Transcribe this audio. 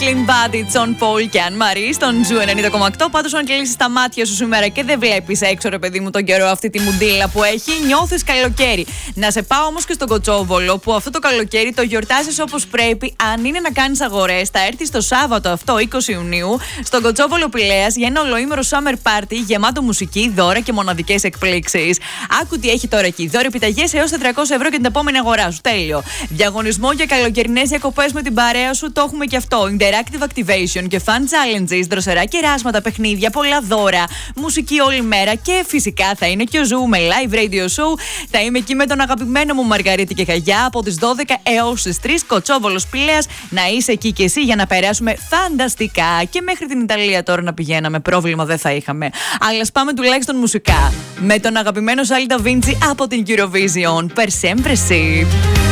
Clean Body, John Paul και Anne Marie στον Ζου 90,8. Πάντως, αν κλείσεις τα μάτια σου σήμερα και δεν βλέπεις έξω, ρε παιδί μου, τον καιρό, αυτή τη μουντίλα που έχει, νιώθεις καλοκαίρι. Να σε πάω όμως και στον Κοτσόβολο, που αυτό το καλοκαίρι το γιορτάζεις όπως πρέπει. Αν είναι να κάνεις αγορές, θα έρθεις το Σάββατο αυτό, 20 Ιουνίου, στον Κοτσόβολο Πηλέας για ένα ολοήμερο summer party γεμάτο μουσική, δώρα και μοναδικές εκπλήξεις. Άκου τι έχει τώρα εκεί. Δώρα επιταγές έως 400 ευρώ και την επόμενη αγορά σου. Τέλειο. Διαγωνισμό για καλοκαιρινές διακοπές με την παρέα σου, το έχουμε και αυτό. Interactive activation και fun challenges, δροσερά κεράσματα, παιχνίδια, πολλά δώρα, μουσική όλη μέρα και φυσικά θα είναι και ο Ζου με live radio show. Θα είμαι εκεί με τον αγαπημένο μου Μαργαρίτη και Χαγιά από τις 12 έως τις 3, Κοτσόβολος Πηλέας. Να είσαι εκεί και εσύ για να περάσουμε φανταστικά. Και μέχρι την Ιταλία τώρα να πηγαίναμε, πρόβλημα δεν θα είχαμε. Αλλά πάμε τουλάχιστον μουσικά. Με τον αγαπημένο Σάλι Νταβίντσι από την Eurovision. Per sempre sì.